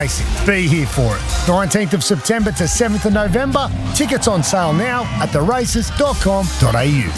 Be here for it. 19th of September to 7th of November. Tickets on sale now at theraces.com.au.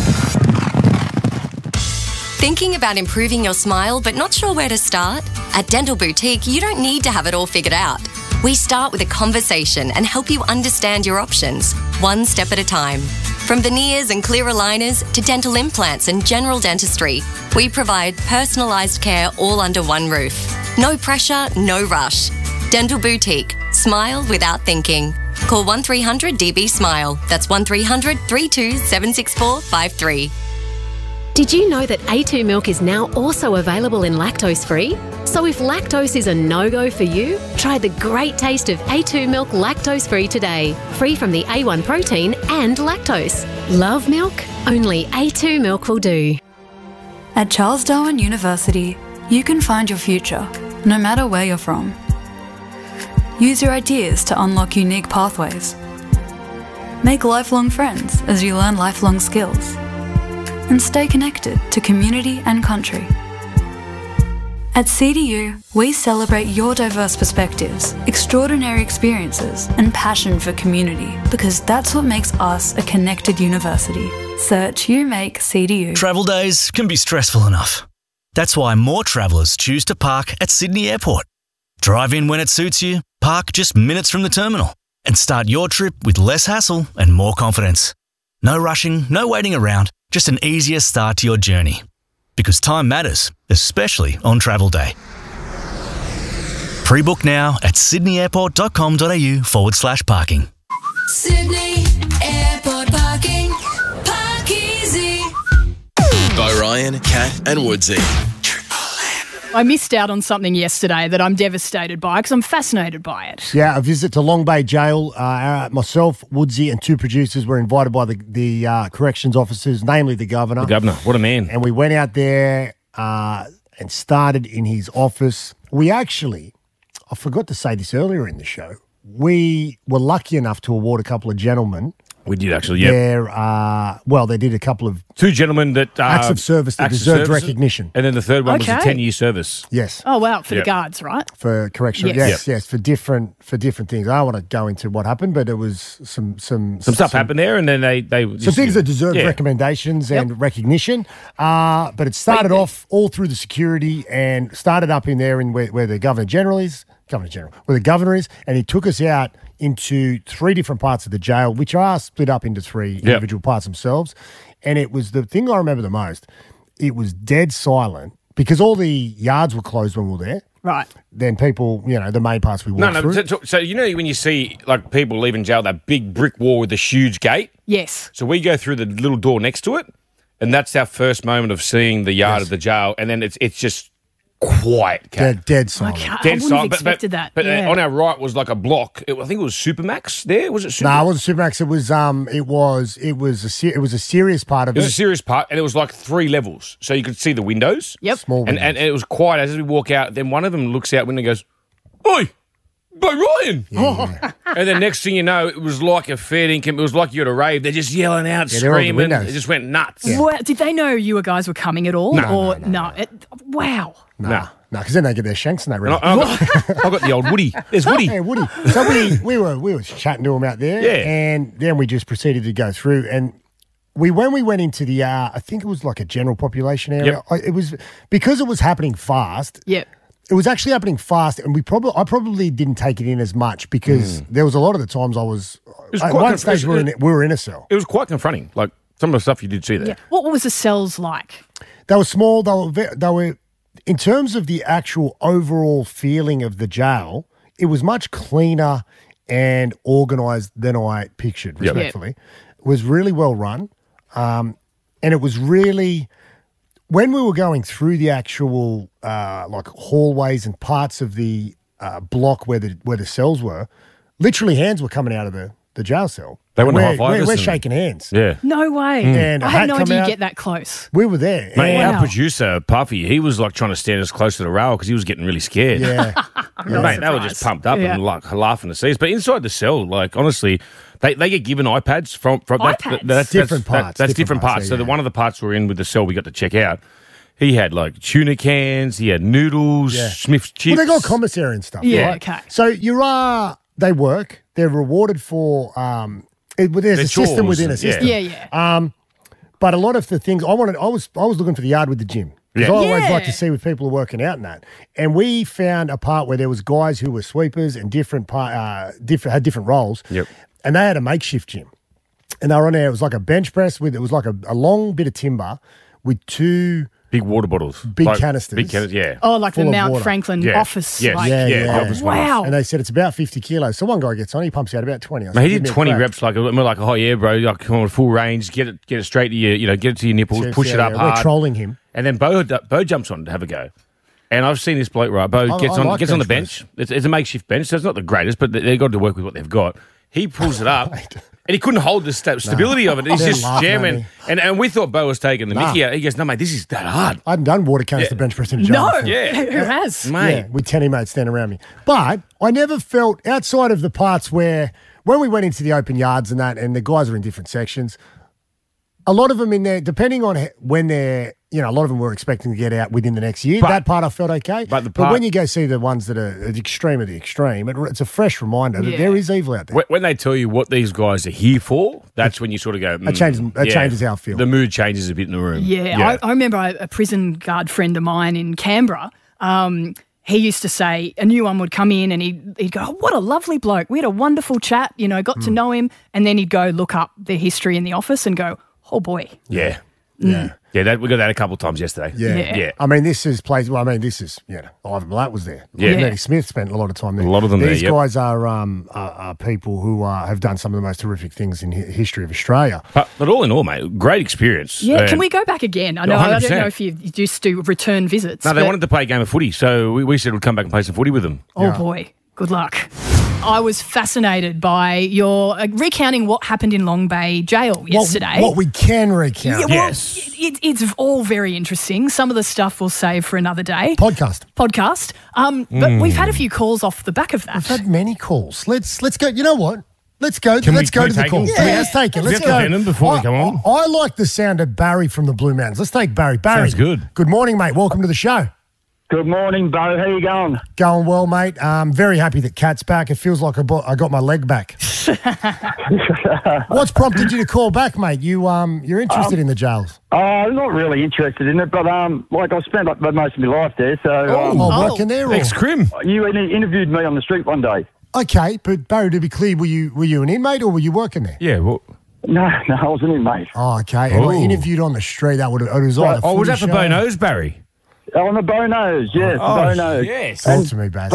Thinking about improving your smile but not sure where to start? At Dental Boutique, you don't need to have it all figured out. We start with a conversation and help you understand your options, one step at a time. From veneers and clear aligners to dental implants and general dentistry, we provide personalised care all under one roof. No pressure, no rush. Dental Boutique. Smile without thinking. Call 1300 DB Smile. That's 1300 32 764 53. Did you know that A2 milk is now also available in lactose-free? So if lactose is a no-go for you, try the great taste of A2 milk lactose-free today. Free from the A1 protein and lactose. Love milk? Only A2 milk will do. At Charles Darwin University, you can find your future, no matter where you're from. Use your ideas to unlock unique pathways. Make lifelong friends as you learn lifelong skills. And stay connected to community and country. At CDU, we celebrate your diverse perspectives, extraordinary experiences, and passion for community, because that's what makes us a connected university. Search UMake CDU. Travel days can be stressful enough. That's why more travellers choose to park at Sydney Airport. Drive in when it suits you, park just minutes from the terminal, and start your trip with less hassle and more confidence. No rushing, no waiting around, just an easier start to your journey. Because time matters, especially on travel day. Pre-book now at sydneyairport.com.au/parking. Sydney Airport Parking. Park easy. By Ryan, Kat and Woodsy. I missed out on something yesterday that I'm devastated by because I'm fascinated by it. Yeah, a visit to Long Bay Jail. Myself, Woodsy, and two producers were invited by the corrections officers, namely the Governor. The Governor, what a man. And we went out there and started in his office. We actually, I forgot to say this earlier in the show, we were lucky enough to award a couple of gentlemen. We did actually, yeah. They did a couple of... Two gentlemen that... acts of service that deserved recognition. And then the third one was a 10-year service. Yes. Oh, wow, for the guards, right? For correction, yes, for different things. I don't want to go into what happened, but it was some stuff happened there, and then they some things that deserved recommendations and recognition. But it started off all through the security and started up in there where the Governor General, where the Governor is, and he took us out into three different parts of the jail, which are split up into three individual parts themselves. And it was the thing I remember the most. It was dead silent because all the yards were closed when we were there. Right. Then people, the main parts we walked through. So when you see like people leaving jail, that big brick wall with the huge gate? Yes. So we go through the little door next to it, and that's our first moment of seeing the yard of the jail, and then it's just quiet, dead silent. I wouldn't have expected that. But on our right was like a block. I think it was Supermax. There was it? Supermax? No, it wasn't Supermax. It was a serious part of it. It was a serious part, and it was like 3 levels, so you could see the windows. Yep. Small windows. And it was quiet as we walk out. Then one of them looks out window and goes, "Oi, by Ryan!" Yeah. And then next thing you know, it was like a fair income. It was like you at a rave. They're just yelling out, screaming. It just went nuts. Yeah. Well, did they know you guys were coming at all? No. Wow. No, because then they get their shanks and they run. I got the old Woody. There's Woody. Yeah, Woody. So we were chatting to him out there, and then we just proceeded to go through. And when we went into the, I think it was like a general population area. Yep. It was because it was happening fast. Yep. It was actually happening fast, and I probably didn't take it in as much because there was a lot of the times at one stage we were in a cell. It was quite confronting, like some of the stuff you did see there. Yeah. What was the cells like? They were small. They were in terms of the actual overall feeling of the jail, it was much cleaner and organised than I pictured, respectfully. It was really well run, and it was really... When we were going through the actual like hallways and parts of the block where the cells were, literally hands were coming out of the jail cell. They went to high-five us. We're shaking hands. Yeah. No way. And I had no idea you'd get that close. We were there. Mate, our producer, Puffy, he was like trying to stand as close to the rail because he was getting really scared. Yeah. Mate, they were just pumped up and like laughing to see us. But inside the cell, like honestly, they get given iPads from iPads? That's different parts. That's different parts. So one of the parts we're in with the cell we got to check out. He had like tuna cans, he had noodles, Smith's chips. Well, they got commissary and stuff, Yeah, right? okay. So they work, they're rewarded for, there's a system chores within a and- system. Yeah. But a lot of the things, I was looking for the yard with the gym. Because I always like to see if people are working out and that. And we found a part where there was guys who were sweepers and had different roles. Yep. And they had a makeshift gym. And they were on there. It was like a bench press it was like a long bit of timber with two Big water bottles. Big canisters. Big canisters, yeah. Oh, like the Full of Mount water. Franklin Yeah. office. Yes. Like, Yeah. office Wow. ones. And they said it's about 50 kilos. So one guy gets on, he pumps out about 20. I said, Mate, he "Give did me a 20 crack." reps like oh yeah, bro, like come on full range, get it straight to your, get it to your nipples, Chips, push it up We're hard. trolling him. And then Bo jumps on to have a go. And I've seen this bloke, right? Bo gets I on like the bench bench. It's a makeshift bench, so it's not the greatest, but they've got to work with what they've got. He pulls it up, and he couldn't hold the stability of it. He's They're just laughing at jamming. me. And we thought Bo was taking the mickey out. He goes, no, mate, this is that hard. I hadn't done water canister bench press in a No. jar before. Yeah. Who has? Mate. Yeah, with 10 mates standing around me. But I never felt, outside of the parts where, when we went into the open yards and that, and the guys are in different sections, a lot of them in there, depending on when they're, a lot of them were expecting to get out within the next year. But- that part I felt okay. but when you go see the ones that are the extreme of the extreme, it's a fresh reminder that Yeah. there is evil out there. When they tell you what these guys are here for, that's when you sort of go, It changes how I feel. The mood changes a bit in the room. Yeah. I remember a prison guard friend of mine in Canberra. He used to say a new one would come in and he'd go, oh, what a lovely bloke. We had a wonderful chat, got to know him. And then he'd go look up their history in the office and go, oh boy. Yeah. Yeah. Yeah, we got that a couple of times yesterday. Yeah. I mean, this is Ivan Blatt was there. Yeah. Eddie Smith spent a lot of time there. A lot of them there, These yep. guys are people who have done some of the most horrific things in history of Australia. But all in all, mate, great experience. Yeah, can we go back again? I know I don't 100%. know if you used to return visits. No, they but- wanted to play a game of footy, so we said we'd come back and play some footy with them. Oh boy, good luck. I was fascinated by your recounting what happened in Long Bay Jail yesterday. What we can recount. Yeah, well, Yes. it's all very interesting. Some of the stuff we'll save for another day. Podcast. But we've had a few calls off the back of that. I've had many calls. Let's go. You know what? Let's go. Can we Let's go to the take calls. them? Yeah, let's take it. Let's Let's get go. the venom before we come on. I like the sound of Barry from the Blue Mountains. Let's take Barry. Barry. Sounds good. Good morning, mate. Welcome to the show. Good morning, Bo. How you going? Going well, mate. Very happy that Kat's back. It feels like I got my leg back. What's prompted you to call back, mate? You're interested in the jails. I'm not really interested in it, but I spent most of my life there. So Working there. Or? Ex-crim. you interviewed me on the street one day. Okay, but Barry, to be clear, were you an inmate or were you working there? Yeah, well, No, I wasn't in, mate. Oh, okay. And I Oh. interviewed on the street. It was either oh, was that footy for show- Bono's, Barry? On the Bonos, yes, Oh, the Bonos. yes. Talk to me, Baz.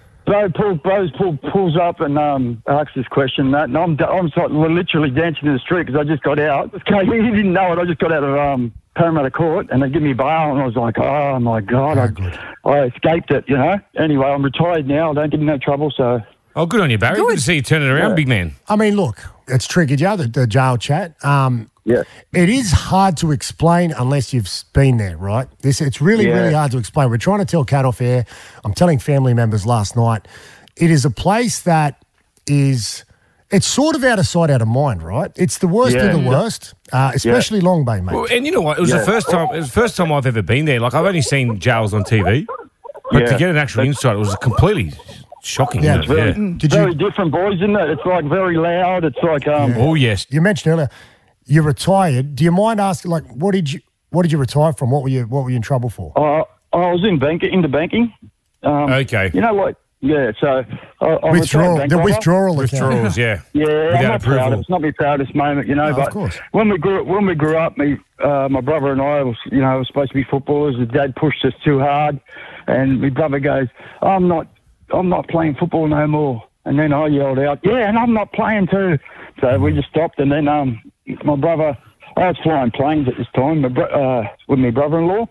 Bo pulls up and asks this question and that, and I'm sort of literally dancing in the street because I just got out. Okay, he didn't know it. I just got out of Parramatta Court, and they give me bail, and I was like, oh my God, I escaped it, Anyway, I'm retired now. I don't get in no trouble, so. Oh, good on you, Barry. Good to see you turning around, big man. I mean, look, it's triggered you, the jail chat. Yeah. It is hard to explain unless you've been there, right? It's really hard to explain. We're trying to tell Kat off air. I'm telling family members last night. It is a place that it's sort of out of sight, out of mind, right? It's the worst of the worst, especially Long Bay, mate. Well, and you know what? It was the first time. It was the first time I've ever been there. Like I've only seen jails on TV, but to get an actual insight, it was completely shocking. Yeah, wasn't it? Very, very different, boys, isn't it? It's like very loud. It's like Oh yes. You mentioned earlier you're retired. Do you mind asking, like, what did you retire from? What were you in trouble for? I was into banking. Okay. So I Withdrawal, retired the bank robber. withdrawal account. Withdrawals, yeah. Yeah, I'm Without not proud. approval. It's not my proudest moment, of but course. when we grew up, my brother and I was, were supposed to be footballers. The dad pushed us too hard, and my brother goes, I'm not playing football no more. And then I yelled out, yeah, and I'm not playing too. So we just stopped, and then my brother, I was flying planes at this time with my brother-in-law.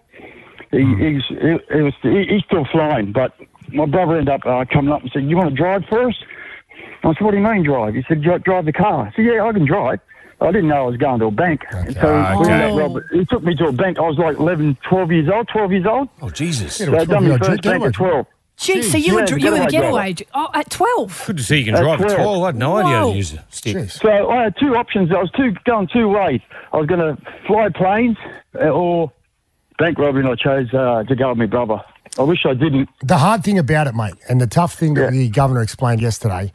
He's still flying, but my brother ended up coming up and said, you want to drive for us? I said, what do you mean drive? He said, drive the car. I said, yeah, I can drive. I didn't know I was going to a bank. And so he took me to a bank. I was like 12 years old. Oh Jesus. So I done my first bank at 12. Gee, so you were the getaway at 12? Good to see you can drive at 12. 12. I had no idea how to use a stick. Jeez. So I had two options. I was going two ways. I was going to fly planes or bank robbery, and I chose to go with my brother. I wish I didn't. The hard thing about it, mate, and the tough thing that the governor explained yesterday,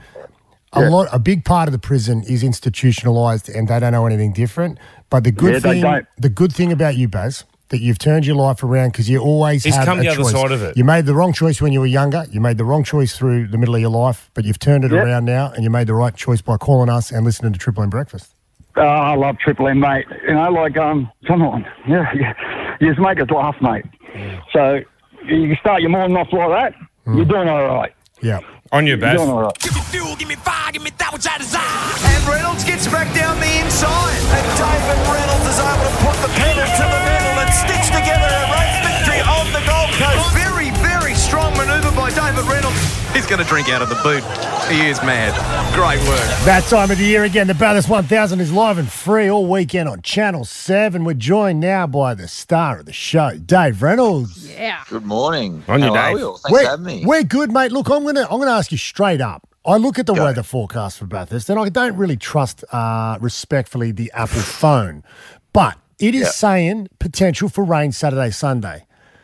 a big part of the prison is institutionalised and they don't know anything different. But the good thing about you, Baz, that you've turned your life around because you always have come a the other choice. side of it. You made the wrong choice when you were younger. You made the wrong choice through the middle of your life, but you've turned it around now and you made the right choice by calling us and listening to Triple M Breakfast. Oh, I love Triple M, mate. You know, like, come on. Yeah, you just make us laugh, mate. Yeah. So you start your morning off like that, you're doing all right. Yeah. On your best. You're doing all right. Give me fuel, give me fire, give me that which I desire. And Reynolds gets back down the inside. And David Reynolds is able to put the pedal to the metal and stitch together a race victory on the Gold Coast. Very, very strong manoeuvre by David Reynolds. He's going to drink out of the boot. He is mad. Great work. That time of the year again, the Bathurst 1000 is live and free all weekend on Channel 7. We're joined now by the star of the show, Dave Reynolds. Yeah. Good morning. On your How Dave. are we all? Thanks for having me. We're good, mate. Look, I'm gonna ask you straight up. I look at the weather forecast for Bathurst, and I don't really trust, respectfully, the Apple phone. But it is saying potential for rain Saturday, Sunday.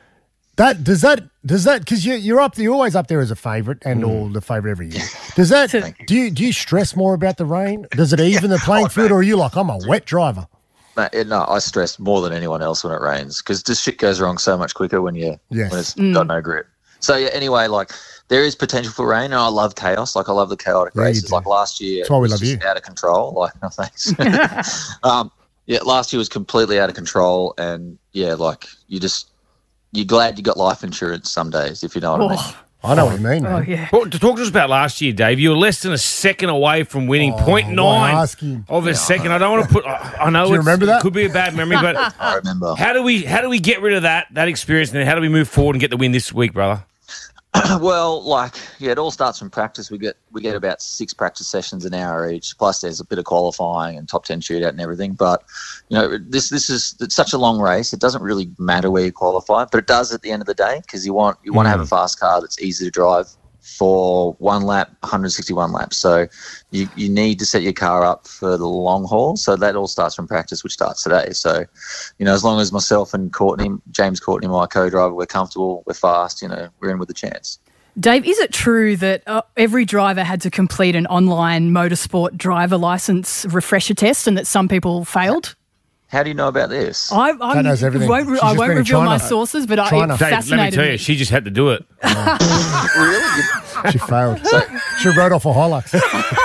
Does that because you're always up there as a favourite and all the favourite every year. Does that do you stress more about the rain? Does it even the playing field, or are you like, I'm a wet driver? No, I stress more than anyone else when it rains because this shit goes wrong so much quicker when it's got no grip. So anyway, like there is potential for rain, and I love chaos. Like I love the chaotic races. Like last year, that's why we it was love just you. Out of control. Like no thanks. Last year was completely out of control, and like you're glad you got life insurance some days, if you know what I mean. I know what you mean. Oh, yeah. Well, to talk to us about last year, Dave, you were less than a second away from winning 0.9 of a second. I don't want to put. I know. Do you remember that? Could be a bad memory, but I remember. How do we get rid of that experience, and then how do we move forward and get the win this week, brother? Well, it all starts from practice. We get about 6 practice sessions an hour each. Plus, there's a bit of qualifying and top 10 shootout and everything. But it's such a long race. It doesn't really matter where you qualify, but it does at the end of the day because you want to have a fast car that's easy to drive for 1 lap, 161 laps. So you need to set your car up for the long haul. So that all starts from practice, which starts today. So, as long as myself and James Courtney, my co-driver, we're comfortable, we're fast, we're in with a chance. Dave, is it true that every driver had to complete an online motorsport driver license refresher test and that some people failed? How do you know about this? I knows everything. I won't reveal my sources, but it Dave, fascinated let me tell you, me. she just had to do it. Really? She failed. She rode off a Hilux.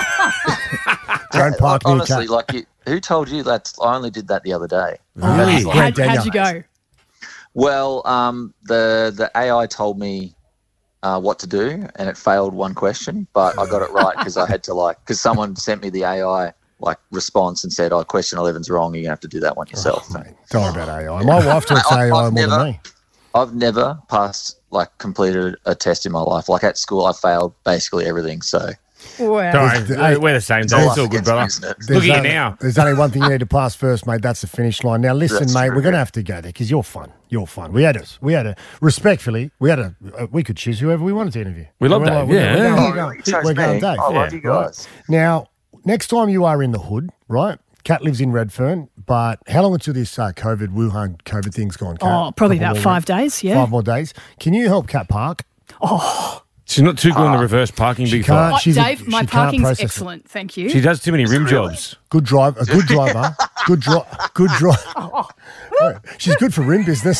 Don't park near honestly, car. who told you that? I only did that the other day. Really? How'd you go? Well, the AI told me what to do, and it failed one question, but I got it right because I had to because someone sent me the AI response and said, question 11's wrong, you're going to have to do that one yourself. Mate, don't worry about AI. My wife talks AI more than me. I've never completed a test in my life. Like at school, I failed basically everything, so... Wow. We're the same, Dave. It's all good, brother. Look at you now. There's only one thing you need to pass first, mate. That's the finish line. Now, listen, mate, we're going to have to go there because you're fun. You're fun. We had respectfully, we could choose whoever we wanted to interview. We love Dave, We're going Dave. I love you guys. Now, next time you are in the hood, right? Kat lives in Redfern, but how long until this Wuhan COVID thing's gone, Kat? Oh, probably about 5 days, yeah. 5 more days. Can you help Kat park? Oh. She's not too good on the reverse parking, big fella. Dave, my parking's excellent, thank you. She does too many rim jobs. Good driver. Good driver. She's good for rim business.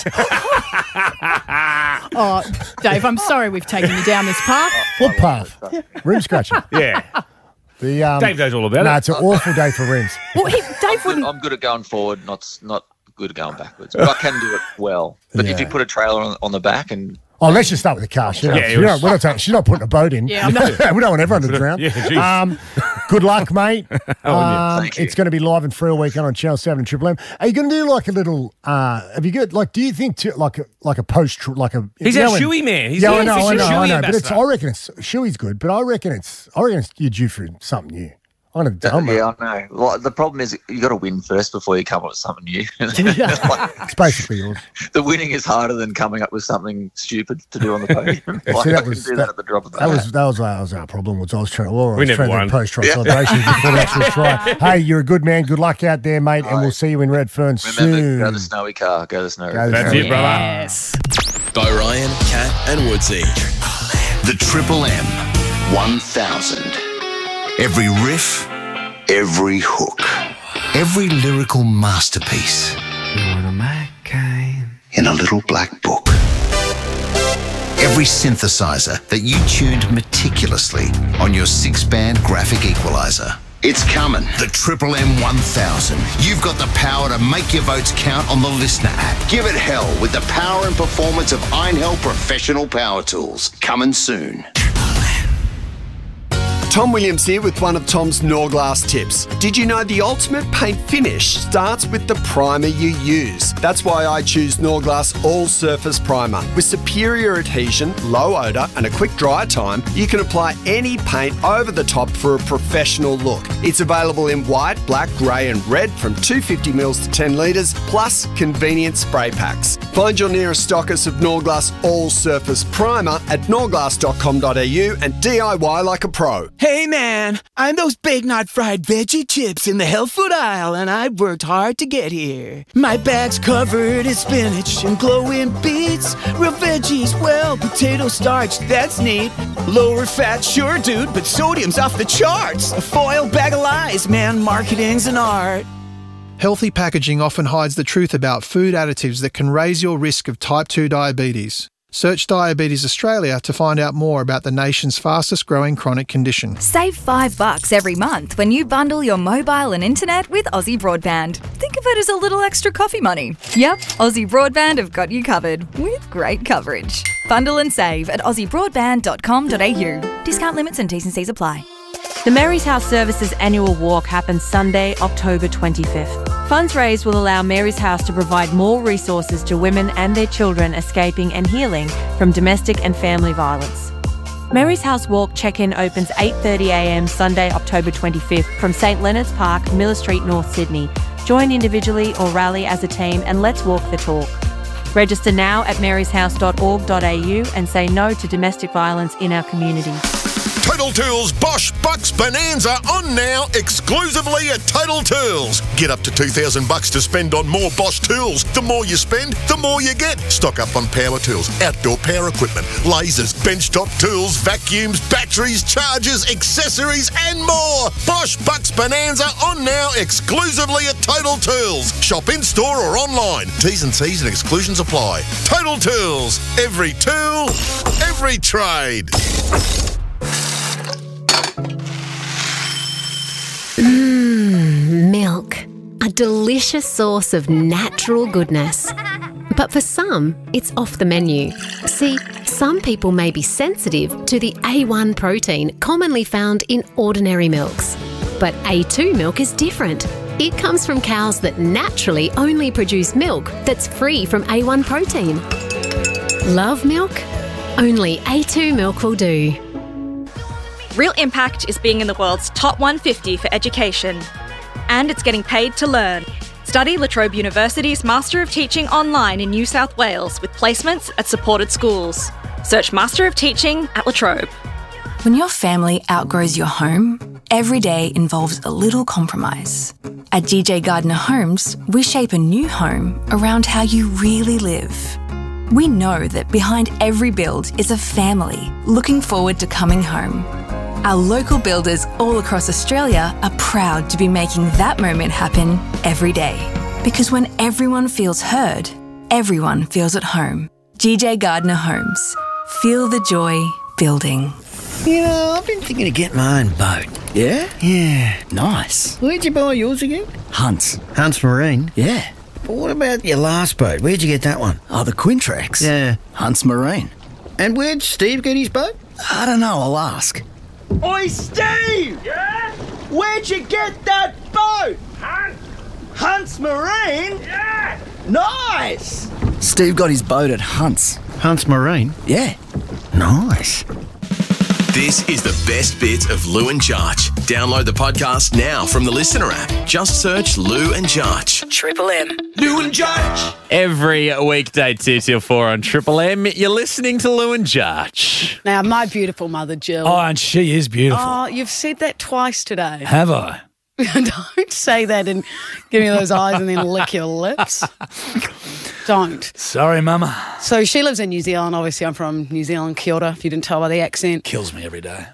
Oh, Dave, I'm sorry we've taken you down this path. What path? Rim scratching. Yeah. Dave knows all about it. No, it's an awful day for rims. Well, Dave wouldn't... I'm good at going forward, not good at going backwards. But I can do it well. But if you put a trailer on the back and... Oh, let's just start with the car. She's not putting a boat in. Yeah, we don't want everyone to drown. Good luck, mate. Thank you. It's going to be live and free all weekend on Channel 7 and Triple M. Are you going to do a little? Have you got do you think like a post He's a shoey man. He's I know. But I reckon Shoey's good. But I reckon you're due for something new. I'm going to dumb it. Yeah, I know. Well, the problem is you got to win first before you come up with something new. It's basically yours. The winning is harder than coming up with something stupid to do on the podium. Yeah, Like, see, I couldn't do that at the drop of the hat. that was our problem. Was I was trying to We never do won. post-try celebrations before the actual try. Hey, you're a good man. Good luck out there, mate, and we'll see you in Redfern soon. Remember, go the snowy car. Go the snowy car. That's it, brother. Yes. By Ryan, Kat, and Woodsy. The Triple M 1000. Every riff, every hook, every lyrical masterpiece in a little black book. Every synthesizer that you tuned meticulously on your 6-band graphic equalizer. It's coming. The Triple M 1000. You've got the power to make your votes count on the Listener app. Give it hell with the power and performance of Einhell Professional Power Tools. Coming soon. Tom Williams here with one of Tom's Norglass tips. Did you know the ultimate paint finish starts with the primer you use? That's why I choose Norglass All Surface Primer. With superior adhesion, low odour and a quick dry time, you can apply any paint over the top for a professional look. It's available in white, black, grey and red from 250ml to 10 litres, plus convenient spray packs. Find your nearest stockist of Norglass All Surface Primer at norglass.com.au and DIY like a pro. Hey man, I'm those Big Knot fried veggie chips in the health food aisle and I've worked hard to get here. My bag's covered in spinach and glowing beets, real veggies, well, potato starch, that's neat. Lower fat, sure dude, but sodium's off the charts. A foil bag of lies, man, marketing's an art. Healthy packaging often hides the truth about food additives that can raise your risk of type 2 diabetes. Search Diabetes Australia to find out more about the nation's fastest growing chronic condition. Save $5 every month when you bundle your mobile and internet with Aussie Broadband. Think of it as a little extra coffee money. Yep, Aussie Broadband have got you covered with great coverage. Bundle and save at aussiebroadband.com.au. Discount limits and T's and C's apply. The Mary's House Services annual walk happens Sunday, October 25th. Funds raised will allow Mary's House to provide more resources to women and their children escaping and healing from domestic and family violence. Mary's House Walk check-in opens 8:30am Sunday, October 25th from St Leonard's Park, Miller Street, North Sydney. Join individually or rally as a team and let's walk the talk. Register now at maryshouse.org.au and say no to domestic violence in our community. Total Tools Bosch Bucks Bonanza on now exclusively at Total Tools. Get up to $2,000 to spend on more Bosch tools. The more you spend, the more you get. Stock up on power tools, outdoor power equipment, lasers, benchtop tools, vacuums, batteries, chargers, accessories and more. Bosch Bucks Bonanza on now exclusively at Total Tools. Shop in store or online. T's and C's and exclusions apply. Total Tools. Every tool, every trade. Milk. A delicious source of natural goodness. But for some, it's off the menu. See, some people may be sensitive to the A1 protein commonly found in ordinary milks. But A2 milk is different. It comes from cows that naturally only produce milk that's free from A1 protein. Love milk? Only A2 milk will do. Real Impact is being in the world's top 150 for education. And it's getting paid to learn. Study La Trobe University's Master of Teaching online in New South Wales with placements at supported schools. Search Master of Teaching at La Trobe. When your family outgrows your home, every day involves a little compromise. At GJ Gardner Homes, we shape a new home around how you really live. We know that behind every build is a family looking forward to coming home. Our local builders all across Australia are proud to be making that moment happen every day. Because when everyone feels heard, everyone feels at home. GJ Gardner Homes. Feel the joy building. You know, I've been thinking of getting my own boat. Yeah? Yeah. Nice. Where'd you buy yours again? Hunts Marine? Yeah. But what about your last boat? Where'd you get that one? Oh, the Quintrex? Yeah. Hunts Marine. And where'd Steve get his boat? I don't know, I'll ask. Oi, Steve! Yeah? Where'd you get that boat? Hunts Marine? Yeah! Nice! Steve got his boat at Hunts Marine? Yeah. Nice. This is the best bit of Lou and Jarch. Download the podcast now from the Listener app. Just search Lou and Jarch. Triple M. Lou and Jarch. Every weekday 2 till 4 on Triple M, you're listening to Lou and Jarch. Now, my beautiful mother, Jill. Oh, and she is beautiful. Oh, you've said that twice today. Have I? Don't say that and give me those eyes and then lick your lips. Don't. Sorry, Mama. So she lives in New Zealand. Obviously, I'm from New Zealand, Kia ora, if you didn't tell by the accent. Kills me every day.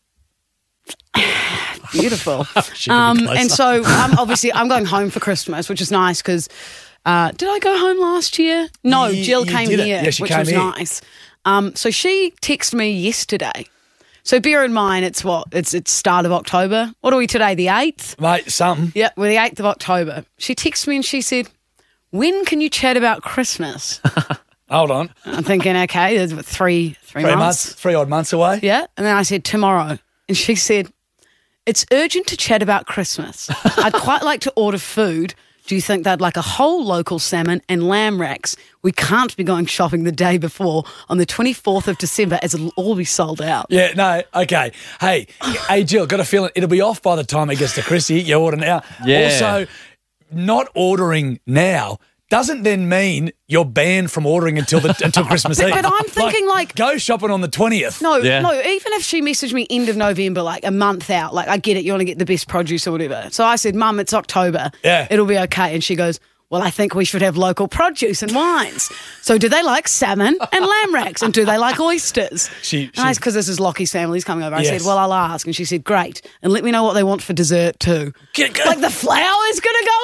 Beautiful. And so I'm going home for Christmas, which is nice because did I go home last year? No, Jill came didn't. here, Yeah, she which came was here. nice. So she texted me yesterday. So bear in mind, it's start of October. What are we today, the 8th? Mate, something. Yeah, we're the 8th of October. She texted me and she said, when can you chat about Christmas? Hold on. I'm thinking, okay, there's three months. 3 odd months away. Yeah. And then I said, tomorrow. And she said, it's urgent to chat about Christmas. I'd quite like to order food. Do you think they'd like a whole local salmon and lamb racks? We can't be going shopping the day before on the 24th of December as it'll all be sold out. Yeah, no, okay. Hey, Jill, got a feeling it'll be off by the time it gets to Chrissy. You order now. Yeah. Also, not ordering now doesn't then mean you're banned from ordering until Christmas Eve. But I'm thinking like go shopping on the 20th. No, even if she messaged me end of November, like a month out, like I get it, you want to get the best produce or whatever. So I said, Mum, it's October. Yeah. It'll be okay. And she goes, well, I think we should have local produce and wines. So do they like salmon and lamb racks? And do they like oysters? Because this is Lockie's family's coming over. I said, well, I'll ask. And she said, great. And let me know what they want for dessert too. Like the flour is going to go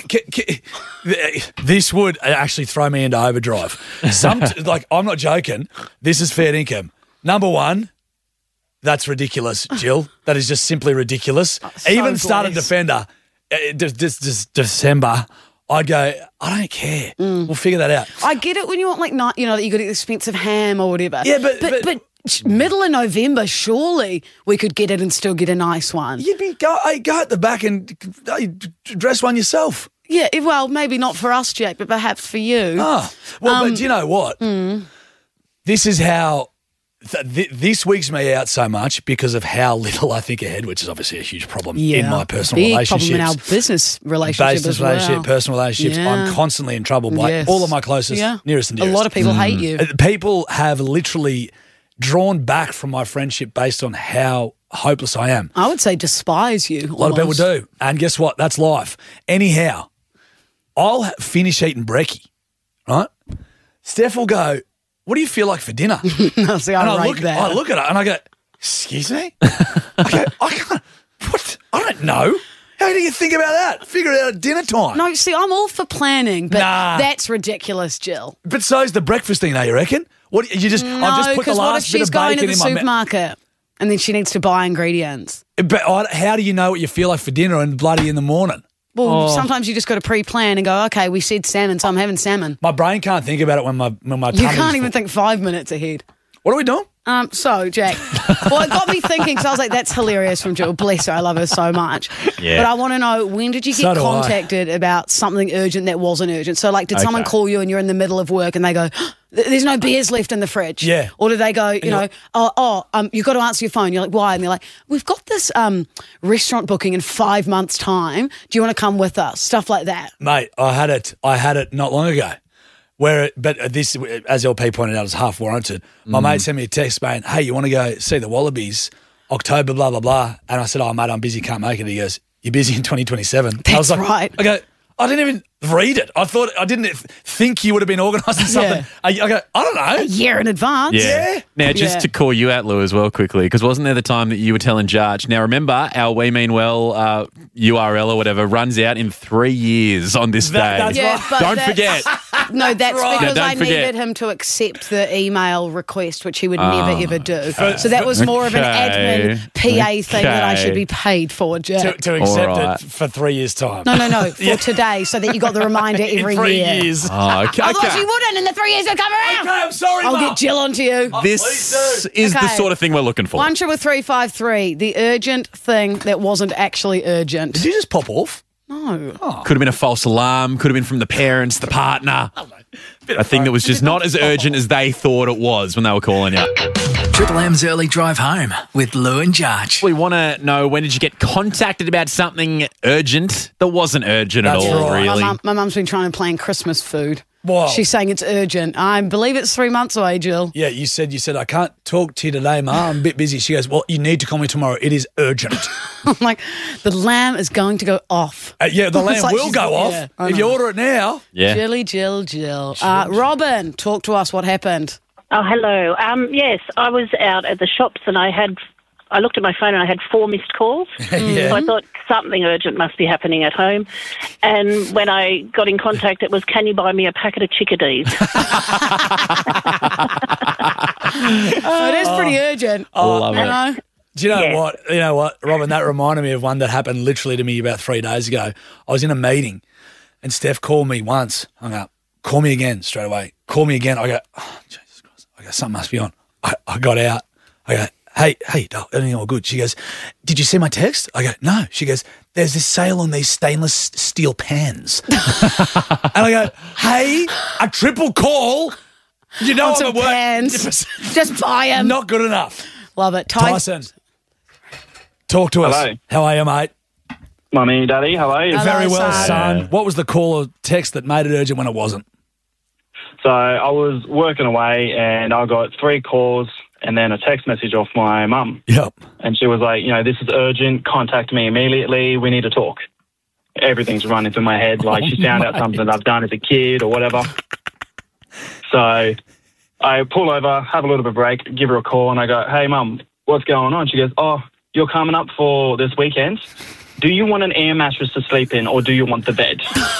off. This would actually throw me into overdrive. I'm not joking. This is fair income. Number one, that's ridiculous, Jill. That is just simply ridiculous. Even started defender this December. I'd go, I don't care. We'll figure that out. I get it when you want that you got to get expensive ham or whatever. Yeah, but middle of November, surely we could get it and still get a nice one. You'd go at the back and dress one yourself. Yeah, well, maybe not for us, Jake, but perhaps for you. Oh, well, but do you know what? This is how this weeks me out so much because of how little I think ahead, which is obviously a huge problem in my personal relationships. Problem in our business relationship personal relationships. Yeah. I'm constantly in trouble by all of my closest, nearest and dearest. A lot of people hate you. People have literally drawn back from my friendship based on how hopeless I am. I would say despise you. A lot of people do. And guess what? That's life. Anyhow, I'll finish eating brekkie, right? Steph will go, what do you feel like for dinner? See, I look at her and I go, excuse me? I don't know. How do you think about that? Figure it out at dinner time. No, see, I'm all for planning, but that's ridiculous, Jill. But so's the breakfast thing, though, you reckon? What I've just put the last bit of bacon in my what if she's going to the supermarket and then she needs to buy ingredients? But how do you know what you feel like for dinner and bloody in the morning? Well, sometimes you just got to pre-plan and go, okay, we said salmon, so I'm having salmon. My brain can't think about it when my tummy's You can't even think 5 minutes ahead. What are we doing? So, Jack, well, it got me thinking, so I was like, that's hilarious from Jill. Bless her, I love her so much. Yeah. But I want to know, when did you get contacted about something urgent that wasn't urgent? So, like, did someone call you and you're in the middle of work and they go, there's no beers left in the fridge? Yeah. Or do they go, you've got to answer your phone. You're like, why? And they're like, we've got this restaurant booking in 5 months' time. Do you want to come with us? Stuff like that. Mate, I had it not long ago. But this, as LP pointed out, is half warranted. My mate sent me a text saying, hey, you want to go see the Wallabies, October, blah, blah, blah. And I said, oh, mate, I'm busy, can't make it. He goes, you're busy in 2027. That's I was like, right. I go, I didn't even read it. I didn't think you would have been organising something. I go, I don't know. A year in advance. Yeah. Now, just to call you out, Lou, as well quickly, because wasn't there the time that you were telling Jarch? Now, remember, our We Mean Well URL or whatever runs out in 3 years on this day. That's right. But Don't forget. No, that's right. because No, I don't forget. needed him to accept the email request, which he would never, ever do. So that was more of an admin PA thing that I should be paid for, Jack. To accept right. it for 3 years' time. No, for today, so that you got the reminder every in 3 year. years. Oh, okay. Otherwise you wouldn't, and the 3 years would come around. Okay, I'm sorry, I'll Mum. get Jill onto you. This is the Okay. sort of thing we're looking for. 1-353, the urgent thing that wasn't actually urgent. Did you just pop off? No. Could have been a false alarm. Could have been from the parents, the partner. A thing that was just not as urgent as they thought it was when they were calling you. Triple M's early drive home with Lou and Jarch. We want to know, when did you get contacted about something urgent that wasn't urgent at all, really? My mum's been trying to plan Christmas food. Wow. She's saying it's urgent. I believe it's 3 months away, Jill. Yeah, you said, I can't talk to you today, Ma. I'm a bit busy. She goes, well, you need to call me tomorrow. It is urgent. I'm like, the lamb is going to go off. Yeah, the lamb will go off. Yeah, if you order it now. Yeah. Jill. Robin, talk to us. What happened? Oh, hello. Yes, I was out at the shops and I looked at my phone and I had 4 missed calls. Yeah. So I thought something urgent must be happening at home. And when I got in contact, it was, can you buy me a packet of chickadees? It is pretty urgent. Love it. Do you know what? You know what, Robin, that reminded me of one that happened literally to me about 3 days ago. I was in a meeting and Steph called me once, hung up, call me again straight away. Call me again. I go, oh, Jesus Christ. I go, something must be on. I got out. I go, hey, everything all good? She goes, did you see my text? I go, no. She goes, there's this sale on these stainless steel pans. And I go, hey, a triple call. You know some pans. Just buy them. Not good enough. Love it. Tyson, talk to us. Hello. How are you, mate? Mummy, Daddy, how are you? Very well, son. What was the call or text that made it urgent when it wasn't? So I was working away and I got 3 calls and then a text message off my mum. Yep. And she was like, this is urgent. Contact me immediately. We need to talk. Everything's running through my head. Like she found out something that I've done as a kid or whatever. So I pull over, have a little bit of a break, give her a call and I go, hey, Mum, what's going on? She goes, oh, you're coming up for this weekend. Do you want an air mattress to sleep in or do you want the bed?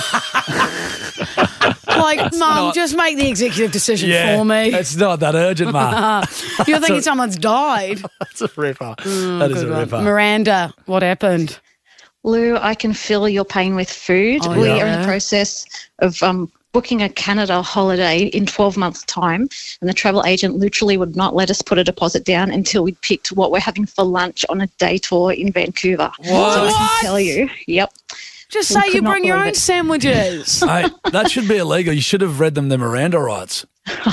Like, Mum, just make the executive decision for me. It's not that urgent, Ma. You're thinking someone's died. That's a ripper. That is a ripper. Miranda, what happened? Lou, I can feel your pain with food. Oh, we are in the process of booking a Canada holiday in 12 months' time, and the travel agent literally would not let us put a deposit down until we'd picked what we're having for lunch on a day tour in Vancouver. What? So I can tell you, yep. Just say you bring your own sandwiches. Hey, that should be illegal. You should have read them the Miranda rights.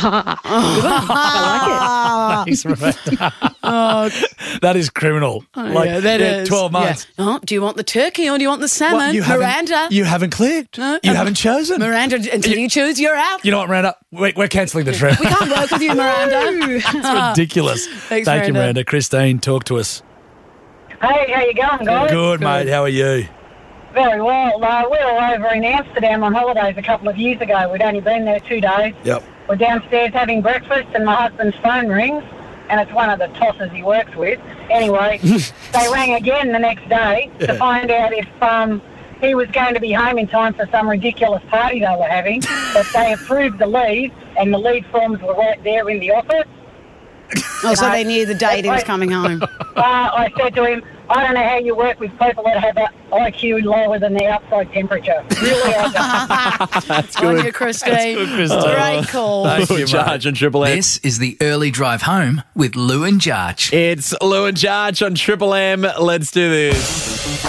I Thanks, Miranda. That is criminal. That is. 12 months. Yeah. Oh, do you want the turkey or do you want the salmon? Miranda. You haven't clicked. You haven't chosen. Miranda, until you choose, you're out. You know what, Miranda? We're cancelling the trip. We can't work with you, Miranda. It's ridiculous. Thanks, Thank you, Miranda. Miranda. Christine, talk to us. Hey, how you going, guys? Good, mate. How are you? Very well. We were over in Amsterdam on holidays a couple of years ago. We'd only been there 2 days. Yep. We're downstairs having breakfast and my husband's phone rings and it's one of the tossers he works with. Anyway, they rang again the next day to find out if he was going to be home in time for some ridiculous party they were having. But they approved the leave and the leave forms were right there in the office. Oh, so they knew the date he was coming home. I said to him, I don't know how you work with people that have an IQ lower than the outside temperature. Really, That's good. On you, Christine. That's good, Christine. Great call. Thank you, Jarch on Triple M. This is the early drive home with Lou and Jarch. It's Lou and Jarch on Triple M. Let's do this.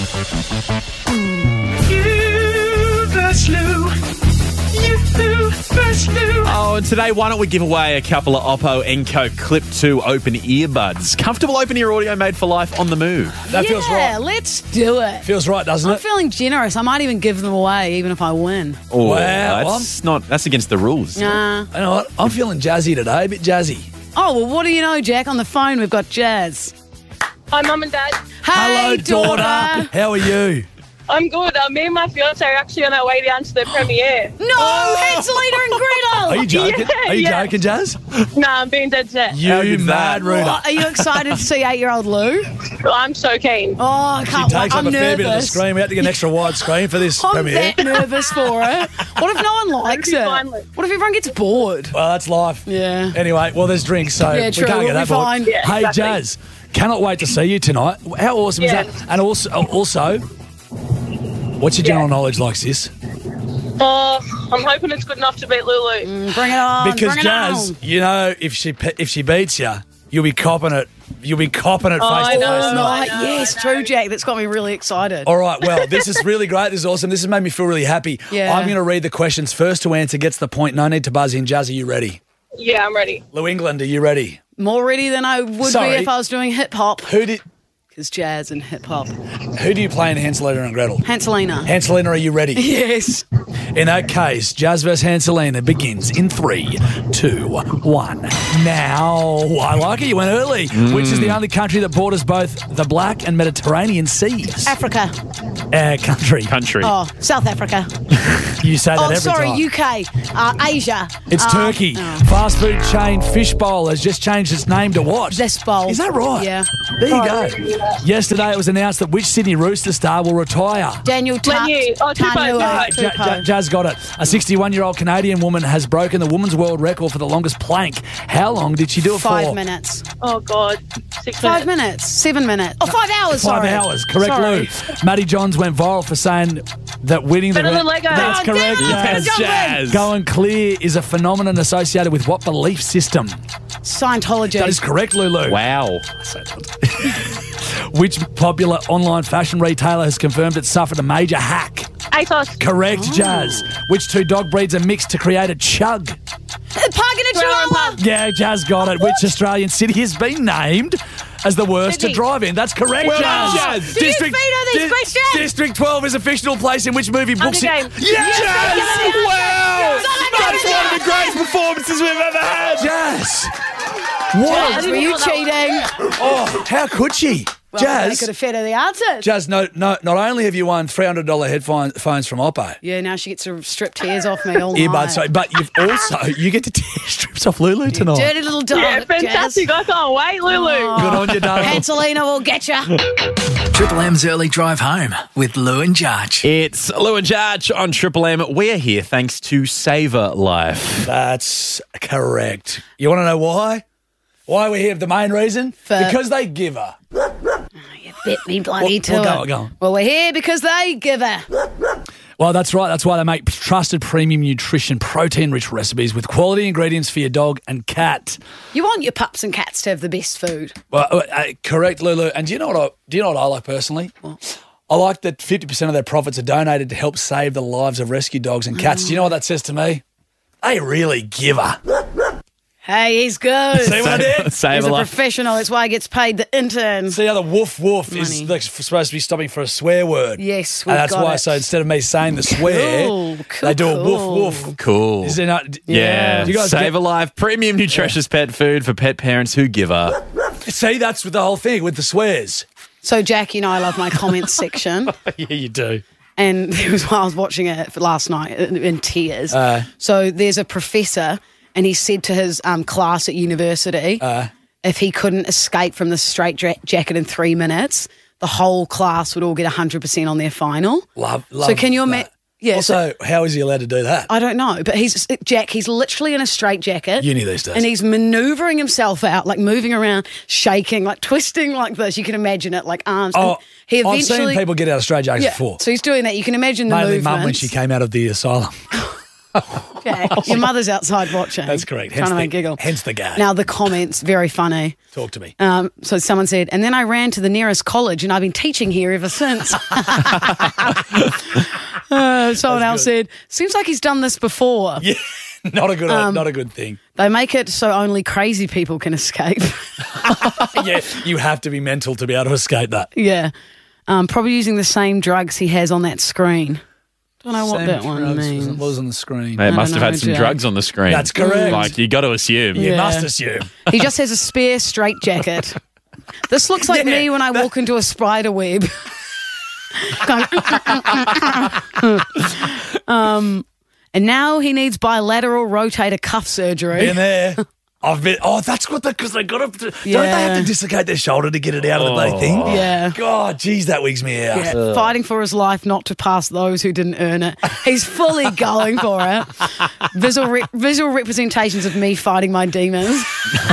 You versus Lou. You versus Lou. Oh, and today, why don't we give away a couple of Oppo Enco Clip 2 open earbuds? Comfortable open ear audio made for life on the move. That feels right. Yeah, let's do it. Feels right, doesn't I'm it? feeling generous. I might even give them away, even if I win. Oh, Wow. that's against the rules. Nah. You know what? I'm feeling jazzy today, a bit jazzy. Oh, well, what do you know, Jack? On the phone, we've got Jazz. Hi, Mum and Dad. Hey, Hello, daughter. How are you? I'm good. Me and my fiance are actually on our way down to the premiere. No, it's Leader and Gretel. Are you joking? Yeah, Are you yeah. joking, Jazz? No, I'm being dead set. You mad Rita. What, are you excited to see 8-year-old Lou? I'm so keen. Oh, I She can't wait. takes up I'm a fair bit of the nervous. screen. We had to get an extra wide screen for this I'm premiere. that nervous for it. What if no one likes it? What if everyone gets bored? Well, that's life. Yeah. Anyway, well, there's drinks, so Yeah, we true. can't get We'll that be bored. fine. Yeah, Hey, exactly. Jazz, cannot wait to see you tonight. How awesome Yeah. is that? And also, what's your general knowledge like, sis? I'm hoping it's good enough to beat Lulu. Bring it on. Because bring it Jazz, on. you know, if she beats you, you'll be copping it. You'll be copping it face I to know, face. Right, yes, true, Jack. That's got me really excited. All right, well, this is really great. This is awesome. This has made me feel really happy. Yeah. I'm going to read the questions. First to answer gets the point. No need to buzz in. Jazz, are you ready? Yeah, I'm ready. Lou England, are you ready? More ready than I would be if I was doing hip-hop. Because jazz and hip-hop. Who do you play in Hanselina and Gretel? Hanselina. Hanselina, are you ready? Yes. In that case, Jazz vs. Hanselina begins in 3, 2, 1. Now, I like it. You went early. Which is the only country that borders both the Black and Mediterranean seas? Africa. Country. Oh, South Africa. You say that every time. UK. Asia. It's Turkey. Fast food chain Fishbowl has just changed its name to what? Zestbowl. Is that right? Yeah. There you go. Yesterday it was announced that which Sydney Rooster star will retire. Daniel Tupou. Jazz got it. A 61-year-old Canadian woman has broken the women's world record for the longest plank. How long did she do it for? 5 minutes. Oh, God. 5 minutes. 7 minutes. Oh, 5 hours, 5 hours. Correct, Lou. Matty Johns went viral for saying that winning Better than Lego. That's correct. Jazz. Going clear is a phenomenon associated with what belief system? Scientology. That is correct, Lulu. Wow. Which popular online fashion retailer has confirmed it suffered a major hack? ASOS. Correct, Jazz. Which two dog breeds are mixed to create a chug? Pug and a Chihuahua. Yeah, Jazz got it. Which Australian city has been named as the worst to drive in? That's correct, Jazz. District 12 is a fictional place in which movie books it? Yes! Wow! That's one of the greatest performances we've ever had. Jazz. What? Were you cheating? Oh, how could she? Well, Jazz. they could have fed her the answers. Jazz, not only have you won $300 headphones from Oppo. Yeah, now she gets to strip tears off me all Earbuds, night. but you get to tear strips off Lulu tonight. Dirty little dog. Yeah, fantastic. I can't wait, Lulu. Good on you, darling. Hanselina will get you. Triple M's Early Drive Home with Lou and Jarch. It's Lou and Jarch on Triple M. We're here thanks to Saver Life. That's correct. You want to know why? Why we're here? The main reason? Because they give her. You bit me bloody to Go it. on. Well, we're here because they give her. Well, that's right. That's why they make trusted premium nutrition, protein-rich recipes with quality ingredients for your dog and cat. You want your pups and cats to have the best food. Well, correct, Lulu. And do you know what I like personally? What? I like that 50% of their profits are donated to help save the lives of rescue dogs and cats. Do you know what that says to me? They really give her. Hey, he's good. See what I did? He's a professional. That's why he gets paid the intern. See how the woof woof is like supposed to be stopping for a swear word. Yes, and that's why. So instead of me saying the swear, they do a woof woof. Cool. Is there not? Yeah. You guys Save a Life, premium nutritious pet food for pet parents who give her. See, that's with the whole thing with the swears. So, Jackie and I love my comments section. Yeah, you do. And it was while I was watching it for last night in tears. So there's a professor, and he said to his class at university, if he couldn't escape from the straitjacket in 3 minutes, the whole class would all get 100% on their final. Love. So can you imagine? Yeah. Also, how is he allowed to do that? I don't know, but he's literally in a straitjacket. Uni these days. And he's manoeuvring himself out, like moving around, shaking, like twisting like this. You can imagine it, like arms. Oh, he I've seen people get out of straitjackets before. So he's doing that. You can imagine the Mainly movements. Mum when she came out of the asylum. Okay. Your mother's outside watching. That's correct. Trying to make giggle. Hence the gag. Now, the comments, very funny. Talk to me. So someone said, and then I ran to the nearest college and I've been teaching here ever since. Someone else said, seems like he's done this before. Yeah, not a good thing. They make it so only crazy people can escape. Yeah, you have to be mental to be able to escape that. Yeah. Probably using the same drugs he has on that screen. Don't know what that one means. What was on the screen? They must have had some drugs on the screen. That's correct. Like, you got to assume. You must assume. He just has a spare straitjacket. This looks like me when I walk into a spider web. And now he needs bilateral rotator cuff surgery. Been there. That's what because they got to. Don't they have to dislocate their shoulder to get it out of the bloody thing? Yeah. God, geez, that wigs me out. Yeah. Fighting for his life not to pass those who didn't earn it. He's fully going for it. Visual representations of me fighting my demons.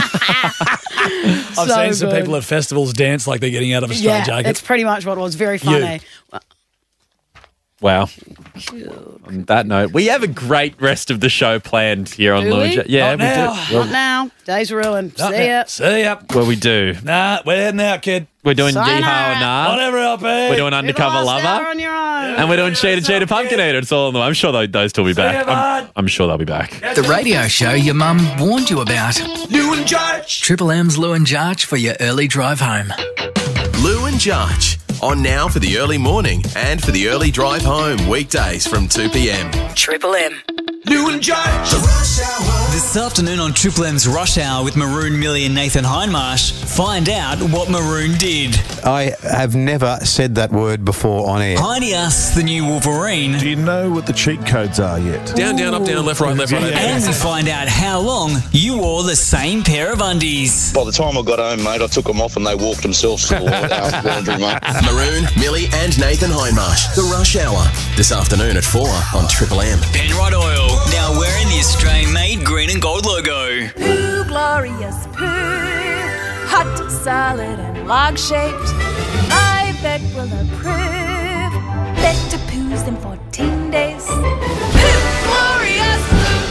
I've seen some people at festivals dance like they're getting out of a straitjacket. Yeah, that's pretty much what it was. Very funny. Wow. On that note, we have a great rest of the show planned here on Lou and Jatch. Yeah, we do. Not now. Day's ruined. See ya. See ya. Well, we do. Nah, we're heading out, kid. We're doing Sayonara. Yeehaw or Nah. Whatever, LP. We're doing Undercover You're the last Lover. hour on your own. And we're doing Cheetah Pumpkin Eater. It's all in them. I'm sure those two will be back. ya, I'm sure they'll be back. The radio show your mum warned you about. Lou and Jatch. Triple M's Lou and Jatch for your early drive home. Lou and Jatch. On now for the early morning and for the early drive home. Weekdays from 2 p.m. Triple M. Lou and Jatch. This afternoon on Triple M's Rush Hour with Maroon, Millie and Nathan Hindmarsh, find out what Maroon did. I have never said that word before on air. Heidi asks the new Wolverine. Do you know what the cheat codes are yet? Down, down, up, down, left, right, left, right. And we find out how long you wore the same pair of undies. By the time I got home, mate, I took them off and they walked themselves to the laundry, mate. Maroon, Millie and Nathan Hindmarsh. The Rush Hour. This afternoon at 4 on Triple M. Penrite Oil, now wearing the Australian-made green and gold logo. Poo, glorious poo, hot, solid and log-shaped. My vet will approve. Better poos than 14 days. Poo, glorious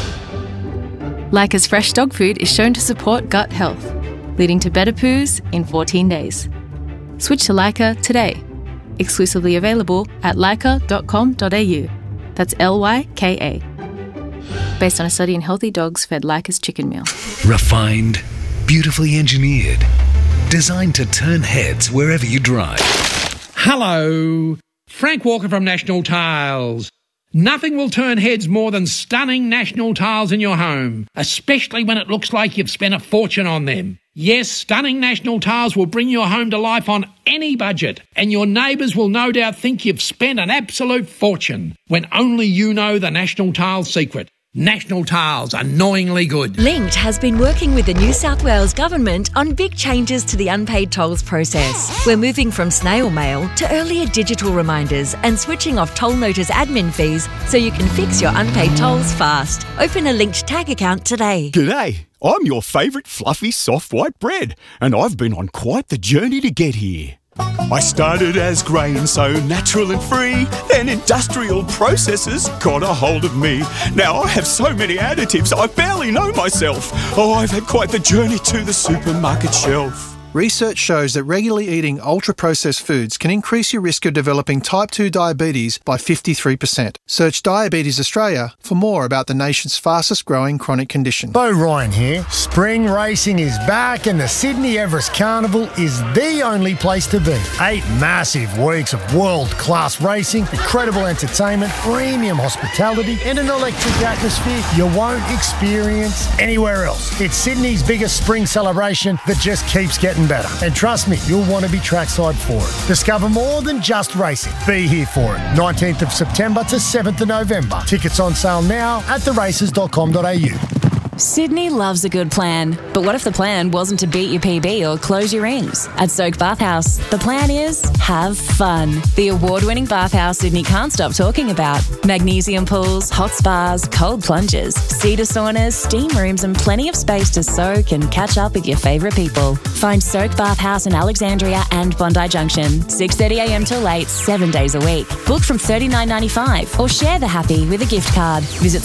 poo. Leica's fresh dog food is shown to support gut health, leading to better poos in 14 days. Switch to Leica today. Exclusively available at leica.com.au. That's Lyka. Based on a study in healthy dogs fed Leica's chicken meal. Refined, beautifully engineered, designed to turn heads wherever you drive. Hello, Frank Walker from National Tiles. Nothing will turn heads more than stunning National Tiles in your home, especially when it looks like you've spent a fortune on them. Yes, stunning National Tiles will bring your home to life on any budget, and your neighbours will no doubt think you've spent an absolute fortune, when only you know the National Tiles secret. National Tiles, annoyingly good. Linked has been working with the New South Wales Government on big changes to the unpaid tolls process. We're moving from snail mail to earlier digital reminders and switching off toll notice admin fees so you can fix your unpaid tolls fast. Open a Linked Tag account today. G'day, I'm your favourite fluffy soft white bread, and I've been on quite the journey to get here. I started as grain, so natural and free. Then industrial processes got a hold of me. Now I have so many additives, I barely know myself. Oh, I've had quite the journey to the supermarket shelf. Research shows that regularly eating ultra-processed foods can increase your risk of developing type 2 diabetes by 53%. Search Diabetes Australia for more about the nation's fastest-growing chronic condition. Bo Ryan here. Spring racing is back and the Sydney Everest Carnival is the only place to be. 8 massive weeks of world-class racing, incredible entertainment, premium hospitality and an electric atmosphere you won't experience anywhere else. It's Sydney's biggest spring celebration that just keeps getting better. And trust me, you'll want to be trackside for it. Discover more than just racing. Be here for it. 19th of September to 7th of November. Tickets on sale now at theraces.com.au. Sydney loves a good plan, but what if the plan wasn't to beat your PB or close your rings? At Soak Bathhouse, the plan is have fun. The award-winning bathhouse Sydney can't stop talking about. Magnesium pools, hot spas, cold plunges, cedar saunas, steam rooms and plenty of space to soak and catch up with your favourite people. Find Soak Bathhouse in Alexandria and Bondi Junction, 6:30am till 8, 7 days a week. Book from $39.95 or share the happy with a gift card. Visit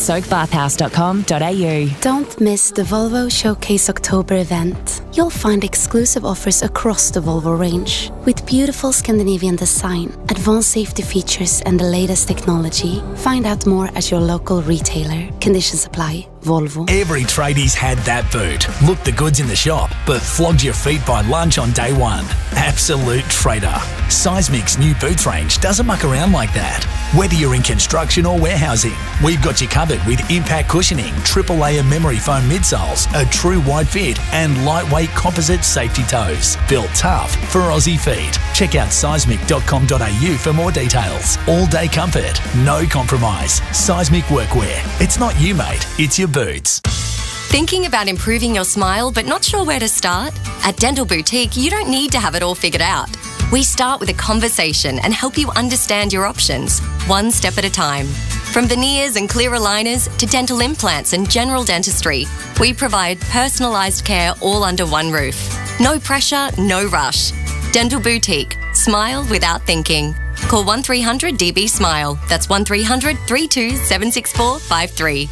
soakbathhouse.com.au. Don't miss the Volvo Showcase October event. You'll find exclusive offers across the Volvo range. With beautiful Scandinavian design, advanced safety features and the latest technology. Find out more at your local retailer. Conditions apply. Volvo. Every tradie's had that boot. Looked the goods in the shop, but flogged your feet by lunch on day one. Absolute trader. Seismic's new boots range doesn't muck around like that. Whether you're in construction or warehousing, we've got you covered with impact cushioning, triple layer memory foam midsoles, a true wide fit and lightweight composite safety toes. Built tough for Aussie feet. Check out seismic.com.au for more details. All day comfort, no compromise. Seismic workwear. It's not you, mate. It's your boots. Thinking about improving your smile but not sure where to start? At Dental Boutique, you don't need to have it all figured out. We start with a conversation and help you understand your options, one step at a time. From veneers and clear aligners to dental implants and general dentistry, we provide personalised care all under one roof. No pressure, no rush. Dental Boutique. Smile without thinking. Call 1300 DB Smile. That's 1300 32 764 53.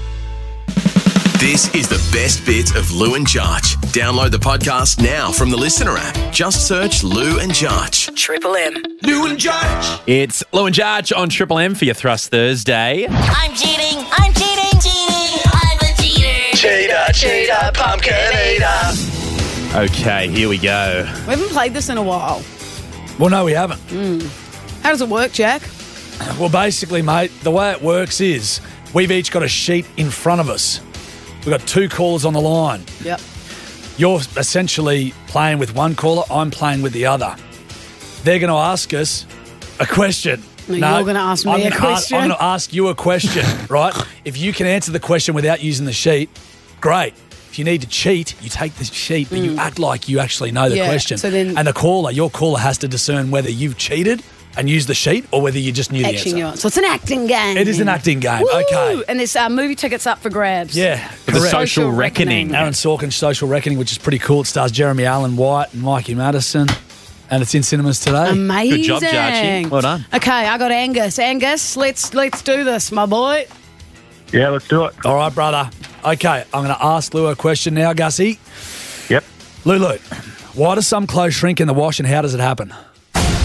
This is the best bit of Lou and Jarch. Download the podcast now from the Listener app. Just search Lou and Jarch. Triple M. Lou and Jarch. It's Lou and Jarch on Triple M for your Thrust Thursday. I'm cheating. I'm cheating. Cheating. I'm a cheater. Cheater, cheater, pumpkin eater. Okay, here we go. We haven't played this in a while. Well, no, we haven't. How does it work, Jack? Well, basically, mate, the way it works is we've each got a sheet in front of us. We've got two callers on the line. Yep. You're essentially playing with one caller. I'm playing with the other. They're going to ask us a question. No, you're going to ask me a question. I'm going to ask you a question, right? If you can answer the question without using the sheet, great. If you need to cheat, you take the sheet, but you act like you actually know the question. So then, and your caller has to discern whether you've cheated and used the sheet or whether you just knew the answer. So it's an acting game. It is an acting game. Woo! Okay. And there's movie tickets up for grabs. Yeah. The Social Reckoning. Aaron Sorkin's Social Reckoning, which is pretty cool. It stars Jeremy Allen White and Mikey Madison. And it's in cinemas today. Amazing. Good job, Jarchi. Well done. Okay, I got Angus. Angus, let's do this, my boy. Yeah, let's do it. All right, brother. Okay, I'm going to ask Lou a question now, Gussie. Yep. Lulu, why do some clothes shrink in the wash and how does it happen?